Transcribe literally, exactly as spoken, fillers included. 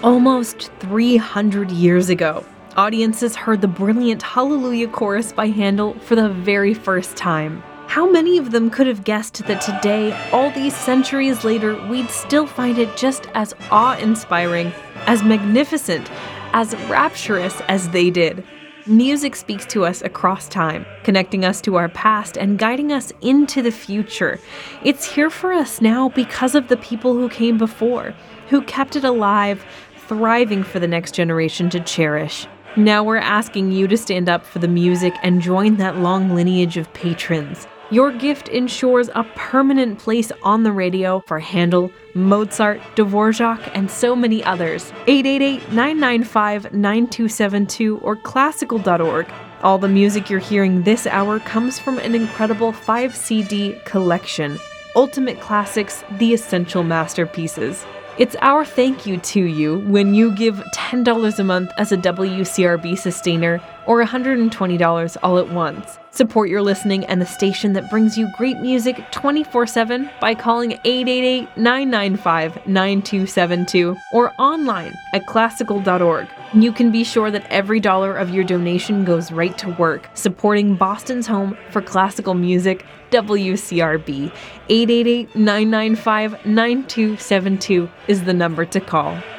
Almost three hundred years ago, audiences heard the brilliant Hallelujah Chorus by Handel for the very first time. How many of them could have guessed that today, all these centuries later, we'd still find it just as awe-inspiring, as magnificent, as rapturous as they did? Music speaks to us across time, connecting us to our past and guiding us into the future. It's here for us now because of the people who came before, who kept it alive, thriving for the next generation to cherish. Now we're asking you to stand up for the music and join that long lineage of patrons. Your gift ensures a permanent place on the radio for Handel, Mozart, Dvorak, and so many others. eight eight eight, nine nine five, nine two seven two or classical dot org. All the music you're hearing this hour comes from an incredible five C D collection, Ultimate Classics, The Essential Masterpieces. It's our thank you to you when you give ten dollars a month as a W C R B sustainer or one hundred twenty dollars all at once. Support your listening and the station that brings you great music twenty-four seven by calling eight eight eight, nine nine five, nine two seven two or online at classical dot org. You can be sure that every dollar of your donation goes right to work, supporting Boston's home for classical music, W C R B. eight eight eight, nine nine five, nine two seven two is the number to call.